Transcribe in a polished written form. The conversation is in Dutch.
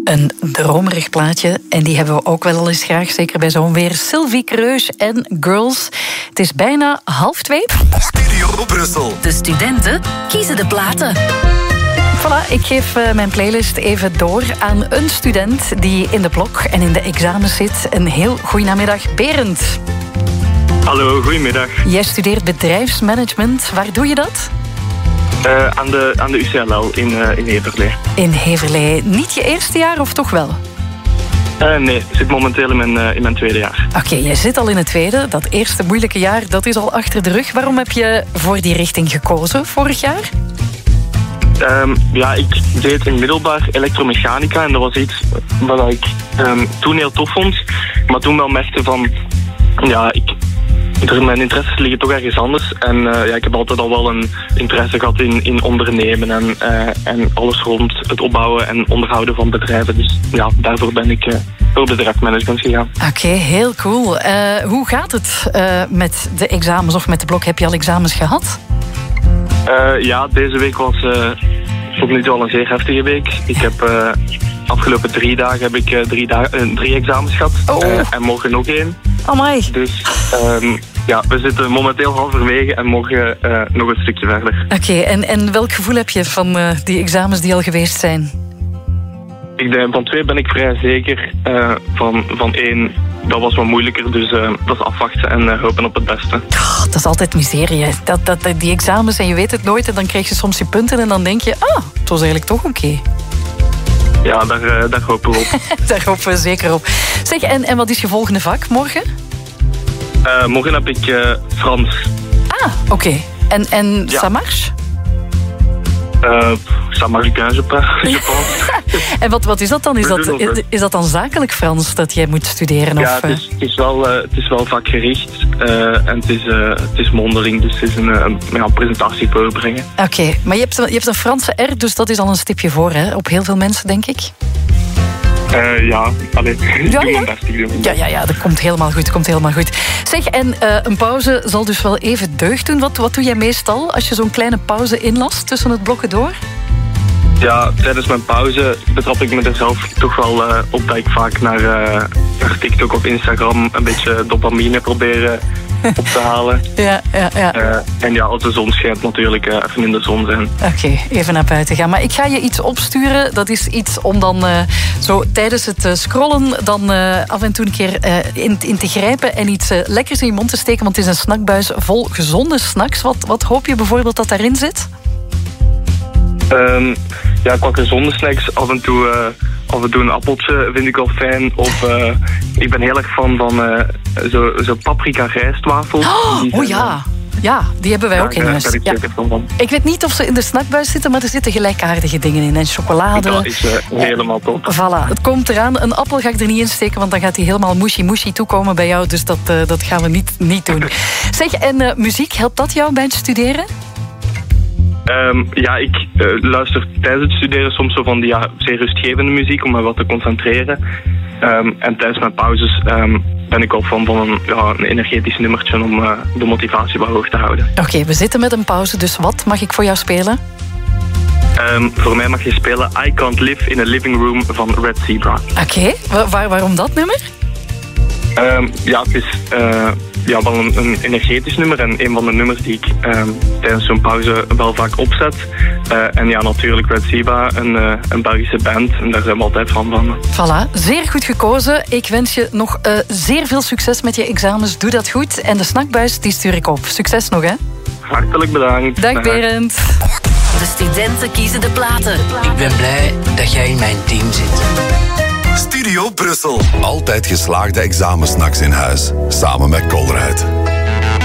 Een dromerig plaatje. En die hebben we ook wel eens graag, zeker bij zo'n weer. Sylvie Kreus en Girls. Het is bijna 1:30. Studio Brussel. De studenten kiezen de platen. Voilà, ik geef mijn playlist even door aan een student die in de blok en in de examens zit. Een heel goeie namiddag, Berend. Hallo, goedemiddag. Jij studeert bedrijfsmanagement. Waar doe je dat? Aan de UCLL in Heverlee. In Heverlee. Niet je eerste jaar of toch wel? Nee, ik zit momenteel in mijn tweede jaar. Oké, jij zit al in het tweede. Dat eerste moeilijke jaar, dat is al achter de rug. Waarom heb je voor die richting gekozen vorig jaar? Ik deed in middelbaar elektromechanica. En dat was iets wat ik toen heel tof vond. Maar toen wel merkte van... mijn interesses liggen toch ergens anders. En ik heb altijd al wel een interesse gehad in ondernemen en alles rond het opbouwen en onderhouden van bedrijven. Dus ja, daarvoor ben ik voor bedrijfsmanagement gegaan. Oké, heel cool. Hoe gaat het met de examens of met de blok? Heb je al examens gehad? Deze week was tot nu toe al een zeer heftige week. Ik heb afgelopen 3 dagen heb ik 3 examens gehad. En morgen nog 1. Amai. Dus we zitten momenteel halverwege en morgen nog een stukje verder. Oké, en welk gevoel heb je van die examens die al geweest zijn? Van 2 ben ik vrij zeker. Van 1, dat was wat moeilijker. Dus dat is afwachten en hopen op het beste. Oh, dat is altijd miserie. Die examens en je weet het nooit. En dan krijg je soms je punten en dan denk je... het was eigenlijk toch oké. Ja, daar hopen we op. Daar hopen we zeker op. Zeg, en wat is je volgende vak morgen? Morgen heb ik Frans. Oké. En ça marche? Ça marche bien, je pense. En wat is dat dan? Is dat dan zakelijk Frans dat jij moet studeren? Ja, het is wel vakgericht. En het is mondeling, dus het is een presentatie voorbrengen. Oké, maar je hebt een Franse R, dus dat is al een stipje voor, hè? Op heel veel mensen, denk ik. Ja, dat komt helemaal goed. Zeg, en een pauze zal dus wel even deugd doen. Wat doe jij meestal als je zo'n kleine pauze inlast tussen het blokken door? Ja, tijdens mijn pauze betrap ik me er zelf toch wel op dat ik vaak naar TikTok of Instagram een beetje dopamine proberen op te halen. Ja. En als de zon schijnt natuurlijk, even in de zon zijn. Oké, even naar buiten gaan. Maar ik ga je iets opsturen. Dat is iets om dan zo tijdens het scrollen dan af en toe een keer in te grijpen en iets lekkers in je mond te steken, want het is een snackbuis vol gezonde snacks. Wat hoop je bijvoorbeeld dat daarin zit? Qua gezonde snacks af en toe een appeltje vind ik wel fijn. Of ik ben heel erg fan van zo paprika rijstwafels. Ja, die hebben wij ook in huis. Daar ben ik van. Ik weet niet of ze in de snackbuis zitten, maar er zitten gelijkaardige dingen in. En chocolade. Dat is helemaal top. Voilà, het komt eraan. Een appel ga ik er niet in steken, want dan gaat hij helemaal mushy toekomen bij jou. Dus dat gaan we niet doen. Zeg, en muziek, helpt dat jou bij het studeren? Ik luister tijdens het studeren soms zo van die zeer rustgevende muziek om me wat te concentreren. En tijdens mijn pauzes ben ik al van een energetisch nummertje om de motivatie wat hoog te houden. Oké, we zitten met een pauze, dus wat mag ik voor jou spelen? Voor mij mag je spelen I Can't Live in a Living Room van Red Zebra. Oké, waarom dat nummer? Het is wel een energetisch nummer en een van de nummers die ik tijdens zo'n pauze wel vaak opzet. En natuurlijk Red Zebra, een Belgische band, en daar zijn we altijd van. Voilà, zeer goed gekozen. Ik wens je nog zeer veel succes met je examens. Doe dat goed. En de snackbuis, die stuur ik op. Succes nog, hè? Hartelijk bedankt. Dag Berend. De studenten kiezen de platen. Ik ben blij dat jij in mijn team zit. Studio Brussel. Altijd geslaagde examensnacks in huis. Samen met Colruyt.